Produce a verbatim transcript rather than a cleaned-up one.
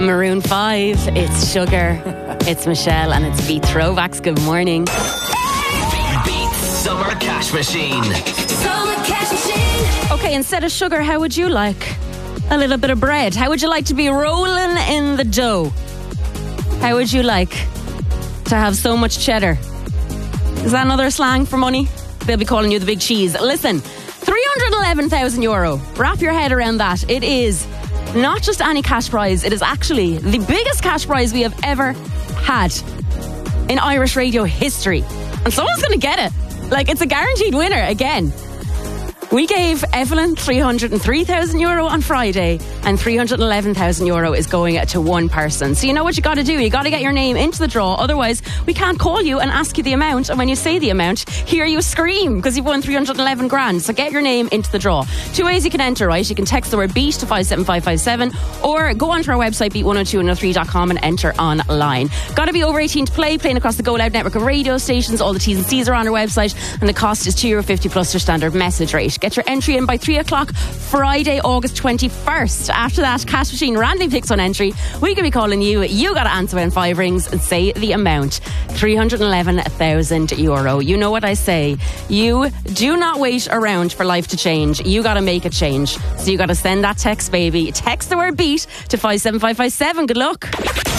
Maroon five, it's Sugar, it's Michelle, and it's Beat Throwbacks. Good morning. Beat Summer Cash Machine. Summer Cash Machine. Okay, instead of sugar, how would you like a little bit of bread? How would you like to be rolling in the dough? How would you like to have so much cheddar? Is that another slang for money? They'll be calling you the big cheese. Listen, three hundred eleven thousand euro. Wrap your head around that. It is not just any cash prize, it is actually the biggest cash prize we have ever had in Irish radio history. And someone's going to get it. Like, it's a guaranteed winner again. We gave Evelyn three hundred three thousand euro on Friday, and three hundred eleven thousand euro is going to one person. So you know what you got to do? You got to get your name into the draw. Otherwise, we can't call you and ask you the amount. And when you say the amount, hear you scream because you've won three hundred eleven grand. So get your name into the draw. Two ways you can enter, right? You can text the word BEAT to five seven five five seven, or go onto our website, beat one oh two one oh three dot com, and enter online. Got to be over eighteen to play, playing across the Go Loud network of radio stations. All the T's and C's are on our website, and the cost is two euro fifty plus your standard message rate. Get your entry in by three o'clock Friday, August twenty-first. After that, Cash Machine randomly picks one entry. We could be calling you. You got to answer in five rings and say the amount. three hundred eleven thousand euro. You know what I say. You do not wait around for life to change. You got to make a change. So you got to send that text, baby. Text the word BEAT to five seven five five seven. Good luck.